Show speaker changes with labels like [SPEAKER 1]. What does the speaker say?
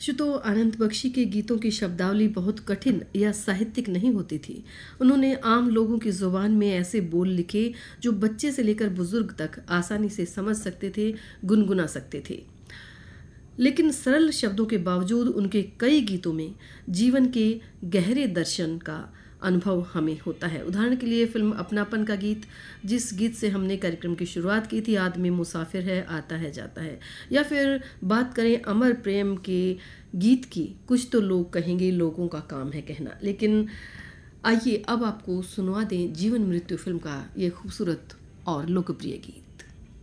[SPEAKER 1] शुतो आनंद बख्शी के गीतों की शब्दावली बहुत कठिन या साहित्यिक नहीं होती थी। उन्होंने आम लोगों की जुबान में ऐसे बोल लिखे जो बच्चे से लेकर बुजुर्ग तक आसानी से समझ सकते थे, गुनगुना सकते थे। लेकिन सरल शब्दों के बावजूद उनके कई गीतों में जीवन के गहरे दर्शन का अनुभव हमें होता है। उदाहरण के लिए फिल्म अपनापन का गीत, जिस गीत से हमने कार्यक्रम की शुरुआत की थी, आदमी मुसाफिर है आता है जाता है। या फिर बात करें अमर प्रेम के गीत की, कुछ तो लोग कहेंगे लोगों का काम है कहना। लेकिन आइए अब आपको सुनवा दें जीवन मृत्यु फिल्म का ये खूबसूरत और लोकप्रिय गीत।